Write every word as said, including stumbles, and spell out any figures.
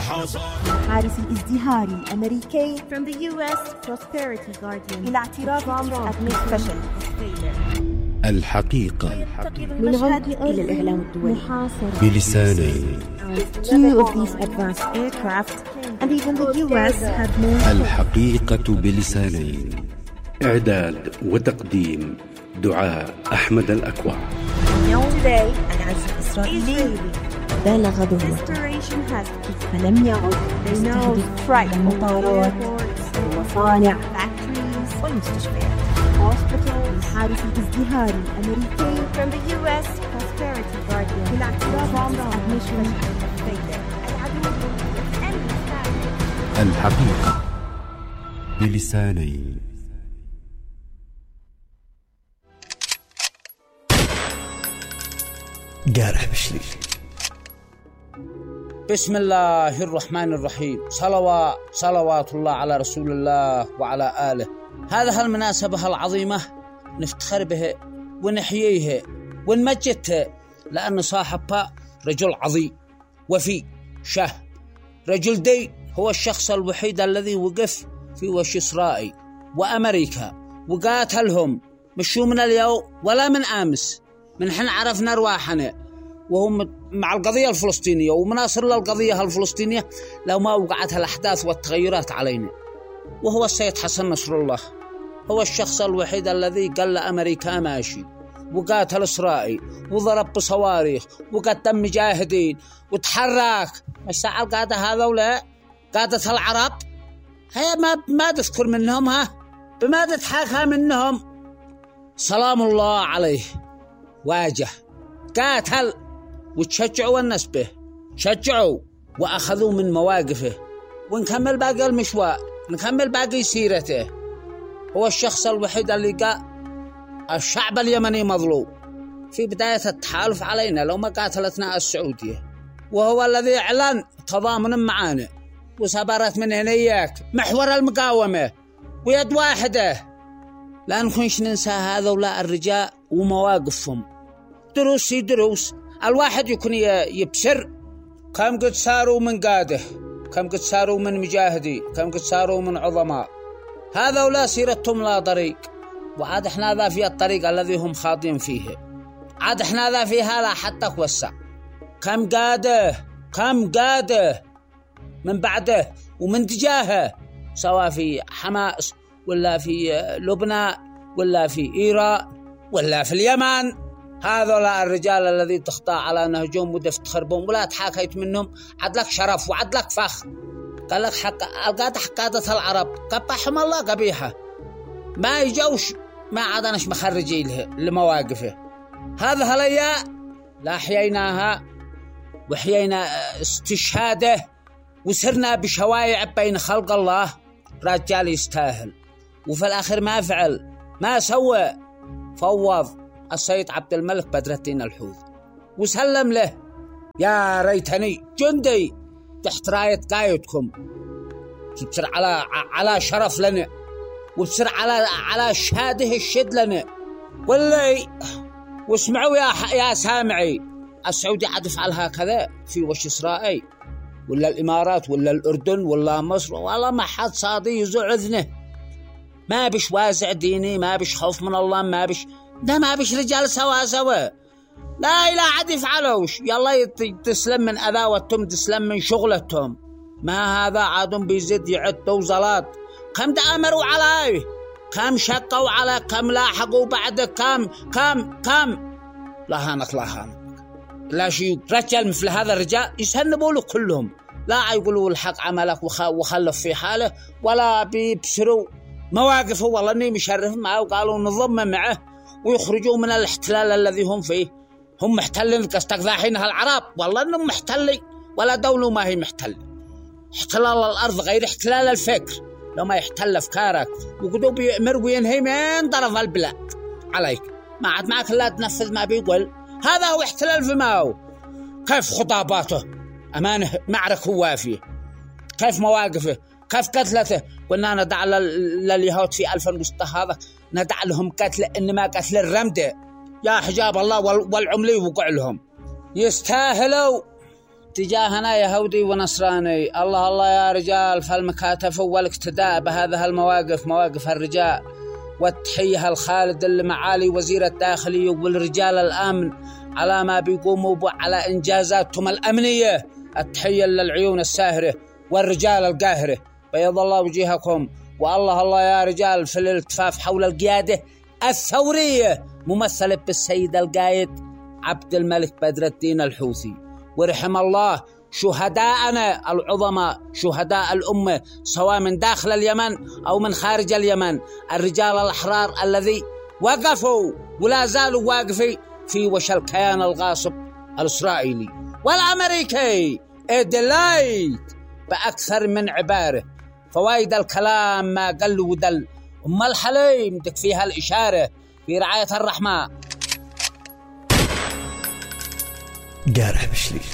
حارس الازدهار الأمريكي from the يو إس Prosperity Guardian إلى اعتراف ترامب admit فشل الحقيقة من عمق إلى الإعلام الدولي بلسانين. Two of these advanced aircraft and even the يو إس have more. الحقيقة بلسانين. إعداد وتقديم دعاء أحمد الأكوع. Today العزف الإسرائيلي بالغ ظهوره فلم يعد يستهدف المطارات والمصانع والمستشفيات. حارس الازدهار الأمريكي from the يو إس Prosperity Guardian إلى اعتراف admission الحقيقة بلسانين. قارح بشلي. بسم الله الرحمن الرحيم. صلوات صلوات الله على رسول الله وعلى آله. هذا هالمناسبة العظيمة نفتخر به ونحييها ونمجدها، لأن صاحبها رجل عظيم وفي شهم. رجل دين هو الشخص الوحيد الذي وقف في وش إسرائيل وأمريكا وقاتلهم، مشوا من اليوم ولا من أمس، من حين عرفنا رواحنا وهم مع القضية الفلسطينية ومناصر للقضية الفلسطينية لو ما وقعت الأحداث والتغيرات علينا. وهو السيد حسن نصر الله هو الشخص الوحيد الذي قال لأمريكا ماشي، وقاتل إسرائيل وضرب بصواريخ وقدم مجاهدين وتحرك. الساعة القادة هذا ولا قادة العرب هي ما ما تذكر منهم، ها بما تتحاكى منهم. سلام الله عليه واجه قاتل وتشجعوا الناس به، شجعوا وأخذوا من مواقفه. ونكمل باقي المشوار، نكمل باقي سيرته. هو الشخص الوحيد اللي قال الشعب اليمني مظلوم في بداية التحالف علينا لو ما قاتلتنا السعودية، وهو الذي أعلن تضامن معانا وسبرت من هنياك محور المقاومة ويد واحدة. لا نكونش ننسى هذا ولا الرجال ومواقفهم. دروس دروس الواحد يكون يبشر كم قد صاروا من قاده، كم قد صاروا من مجاهدين، كم قد صاروا من عظماء. هذا ولا سيرتهم لا طريق، وعاد احنا ذا في الطريق الذي هم خاضين فيه، عاد احنا ذا فيها لا حتى توسع. كم قاده كم قاده من بعده ومن تجاهه، سواء في حماس ولا في لبنان ولا في إيران ولا في اليمن. هذولا الرجال الذي تخطى على نهجهم ودفتخر بهم ولا تحاكيت منهم، عد لك شرف وعد لك فخر. قال لك حق القادة حقادة العرب قبحهم الله قبيحة، ما يجوش ما عادناش مخرجي له لمواقفه. هذا هليا لا حييناها وحيينا استشهاده وسرنا بشوايع بين خلق الله. رجال يستاهل، وفي الآخر ما فعل ما سوى، فوض السيد عبد الملك بدر الدين الحوثي وسلم له. يا ريتني جندي تحت راية قايدكم، تبصر على على شرف لنا وبصر على على شهاده الشد لنا. واللي واسمعوا يا يا سامعي، السعودية عاد يفعل هكذا في وش إسرائيل ولا الإمارات ولا الأردن ولا مصر، والله ما حد صادي يزع أذنه. ما بش وازع ديني، ما بش خوف من الله، ما بش ده ما بش رجال سوا سوا. لا إله عاد يفعلوش، يلا تسلم من أذاوتهم، تسلم من شغلتهم. ما هذا عادهم بيزيد يعدوا زلات. كم تأمروا عليه، كم شقوا على، كم لاحقوا بعد، كم كم كم لهانك لهانك. لا شيء رجال مثل هذا الرجال يسنبوا له كلهم، لا يقولوا الحق عملك وخلف في حاله، ولا بيبشروا مواقفه والله اني مشرف معه وقالوا نضم معه ويخرجوا من الاحتلال الذي هم فيه. هم محتلين كاستقذاحينها العرب، والله انهم محتلين ولا دولة ما هي محتلة. احتلال الارض غير احتلال الفكر. لو ما يحتل افكارك وقدوا بيأمر وينهي من طرف البلاد عليك، ما عاد معك لا تنفذ ما بيقول. هذا هو احتلال في ما هو. كيف خطاباته امانه معركة وافية، كيف مواقفه، كيف قتلته. قلنا ندع لليهود في ألفين وستة هذا ندع لهم قتل، إنما قتل الرمدة يا حجاب الله والعملي وقع لهم. يستاهلوا تجاهنا يهودي ونصراني. الله الله يا رجال فالمكاتفة والاقتداء بهذه المواقف، مواقف الرجال. والتحية الخالد اللي معالي وزير الداخلية والرجال الأمن على ما بيقوموا على إنجازاتهم الأمنية. التحية للعيون الساهرة والرجال القاهرة، بيض الله وجيهكم. والله الله يا رجال في الالتفاف حول القيادة الثورية ممثلة بالسيد القائد عبد الملك بدر الدين الحوثي. ورحم الله شهداءنا العظماء، شهداء الأمة، سواء من داخل اليمن أو من خارج اليمن، الرجال الأحرار الذي وقفوا ولا زالوا واقفين في وش الكيان الغاصب الإسرائيلي والأمريكي. إدلايت بأكثر من عبارة. فوائد الكلام ما قل ودل. أم الحليم دك فيها الإشارة في رعاية الرحمن. قارح بشليش.